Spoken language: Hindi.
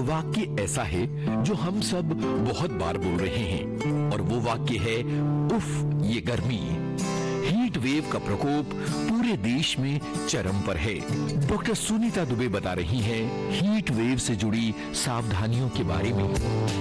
वाक्य ऐसा है जो हम सब बहुत बार बोल रहे हैं और वो वाक्य है उफ ये गर्मी। हीट वेव का प्रकोप पूरे देश में चरम पर है। डॉक्टर सुनीता दुबे बता रही हैं हीट वेव से जुड़ी सावधानियों के बारे में।